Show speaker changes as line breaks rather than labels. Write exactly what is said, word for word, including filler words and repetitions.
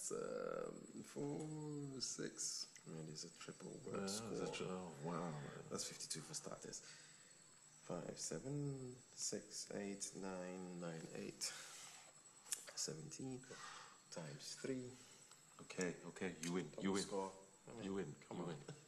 That's um, four, six. I mean, it's a triple work
Uh,
score.
that's a, oh, wow.
That's fifty-two for starters. Five, seven, six, eight, nine, nine, eight. Seventeen times three.
Okay, okay, you win,
Double
you win,
score. I mean,
you win,
come
you
on.
win.